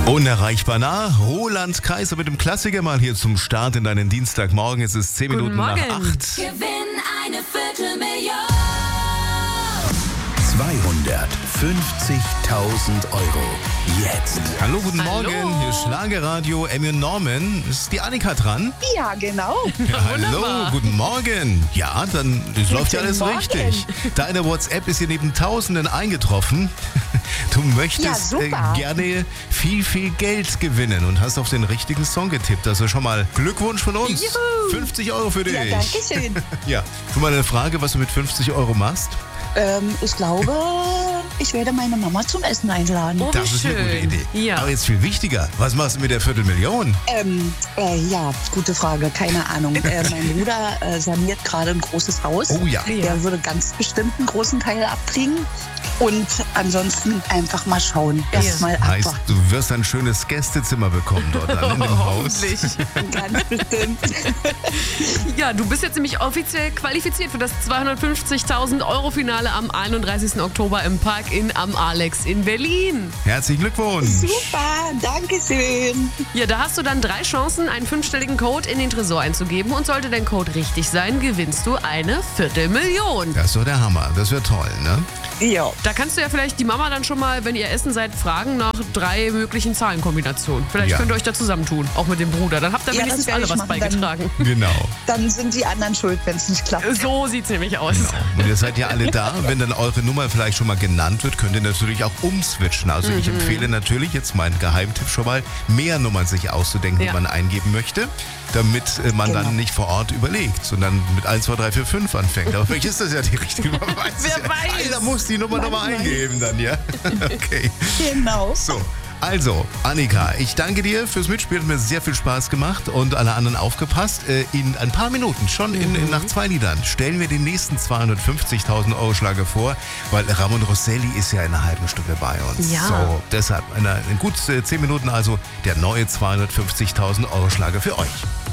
Unerreichbar nah, Roland Kaiser mit dem Klassiker mal hier zum Start in deinen Dienstagmorgen. Es ist 10 Minuten nach 8. Gewinn eine Viertelmillion. 250.000 Euro. Jetzt. Hallo, guten Morgen. Hier ist Schlagerradio Emmy und Norman. Ist die Annika dran? Ja, genau. Ja, hallo, guten Morgen. Ja, dann läuft ja alles Morgen. richtig. Deine WhatsApp ist hier neben Tausenden eingetroffen. Du möchtest super. gerne viel Geld gewinnen und hast auf den richtigen Song getippt. Also schon mal Glückwunsch von uns. Juhu. 50 Euro für dich. Ja, danke schön. Ja, tu mal eine Frage, was du mit 50 Euro machst. Ich glaube, ich werde meine Mama zum Essen einladen. Oh, Das ist eine gute schön. Idee. Ja. Aber jetzt viel wichtiger, was machst du mit der Viertelmillion? Ja, gute Frage, keine Ahnung. Mein Bruder saniert gerade ein großes Haus. Oh ja. Der würde ganz bestimmt einen großen Teil abkriegen. Und ansonsten einfach mal schauen. Erstmal Heißt, abwarten. du wirst ein schönes Gästezimmer bekommen dort dann in dem Haus. Hoffentlich. Ganz bestimmt. Ja, du bist jetzt nämlich offiziell qualifiziert für das 250.000 Euro Finale am 31. Oktober im Park am Alex in Berlin. Herzlichen Glückwunsch. Super, danke schön. Ja, da hast du dann 3 Chancen, einen 5-stelligen Code in den Tresor einzugeben. Und sollte dein Code richtig sein, gewinnst du eine Viertelmillion. Das ist doch der Hammer. Das wäre toll, ne? Ja. Da kannst du ja vielleicht die Mama dann schon mal, wenn ihr essen seid, fragen nach 3 möglichen Zahlenkombinationen. Vielleicht Ja. könnt ihr euch da zusammentun, auch mit dem Bruder. Dann habt ihr Ja, wenigstens das werde alle ich was machen. beigetragen. Genau. Dann sind die anderen schuld, wenn es nicht klappt. So sieht's nämlich aus. Genau. Und ihr seid ja alle da. Wenn dann eure Nummer vielleicht schon mal genannt wird, könnt ihr natürlich auch umswitchen. Also ich empfehle natürlich jetzt meinen Geheimtipp schon mal, mehr Nummern sich auszudenken, die Ja. man eingeben möchte, damit man Genau. dann nicht vor Ort überlegt, sondern mit 1, 2, 3, 4, 5 anfängt. Aber vielleicht ist das ja die richtige Nummer. Wer weiß. Einer muss die Nummer nochmal eingeben dann, ja? Okay. Genau. So, also, Annika, ich danke dir fürs Mitspielen. Hat mir sehr viel Spaß gemacht und alle anderen aufgepasst. In ein paar Minuten, schon nach 2 Liedern, stellen wir den nächsten 250.000 Euro Schlager vor, weil Ramon Rosselli ist ja in einer halben Stunde bei uns. Ja. So, deshalb in gut 10 Minuten also der neue 250.000 Euro Schlager für euch.